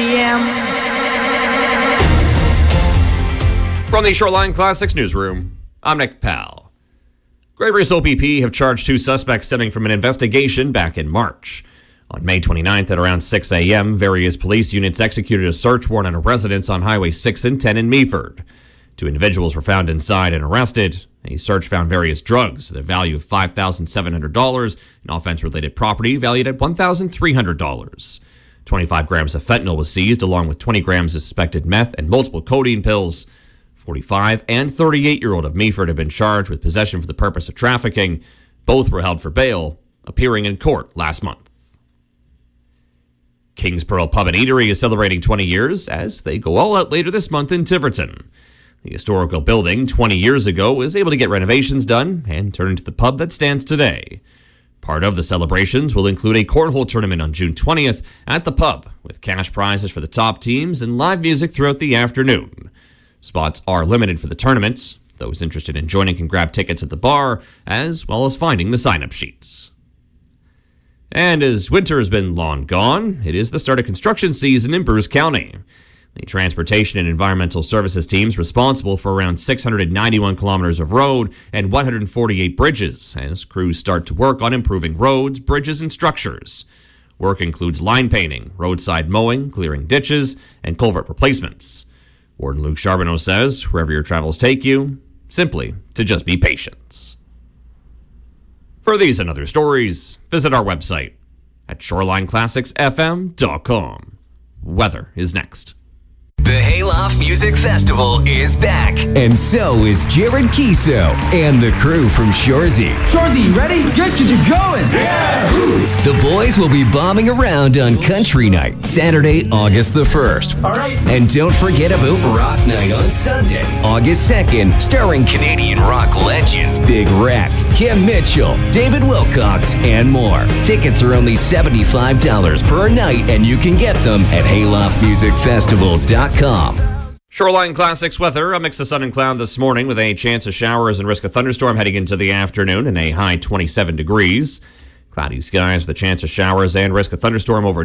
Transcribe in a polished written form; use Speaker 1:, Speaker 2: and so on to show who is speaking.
Speaker 1: p.m.
Speaker 2: From the Shoreline Classics newsroom, I'm Nick Powell. Great Race OPP have charged 2 suspects stemming from an investigation back in March. On May 29th at around 6 a.m., various police units executed a search warrant on a residence on Highway 6 and 10 in Meaford. 2 individuals were found inside and arrested. A search found various drugs, the value of $5,700, and offense-related property valued at $1,300. 25 grams of fentanyl was seized, along with 20 grams of suspected meth and multiple codeine pills. 45 and 38-year-old of Meaford have been charged with possession for the purpose of trafficking. Both were held for bail, appearing in court last month. King's Pearl Pub and Eatery is celebrating 20 years as they go all out later this month in Tiverton. The historical building 20 years ago was able to get renovations done and turn into the pub that stands today. Part of the celebrations will include a cornhole tournament on June 20th at the pub, with cash prizes for the top teams and live music throughout the afternoon. Spots are limited for the tournament. Those interested in joining can grab tickets at the bar, as well as finding the sign-up sheets. And as winter has been long gone, it is the start of construction season in Bruce County. The Transportation and Environmental Services teams responsible for around 691 kilometers of road and 148 bridges as crews start to work on improving roads, bridges, and structures. Work includes line painting, roadside mowing, clearing ditches, and culvert replacements. Warden Luke Charbonneau says, wherever your travels take you, simply to just be patient. For these and other stories, visit our website at shorelineclassicsfm.com. Weather is next.
Speaker 3: The Hayloft Music Festival is back.
Speaker 4: And so is Jared Kiso and the crew from Shorzy.
Speaker 5: Shorzy, you ready? Good, because you're going. Yeah!
Speaker 4: The boys will be bombing around on Country Night, Saturday, August the 1st.
Speaker 5: All right.
Speaker 4: And don't forget about Rock Night on Sunday, August 2nd, starring Canadian rock legends Big Rec, Kim Mitchell, David Wilcox, and more. Tickets are only $75 per night, and you can get them at hayloftmusicfestival.com.
Speaker 2: Shoreline Classics weather, a mix of sun and cloud this morning with a chance of showers and risk of thunderstorm heading into the afternoon and a high 27 degrees. Cloudy skies with a chance of showers and risk of thunderstorm over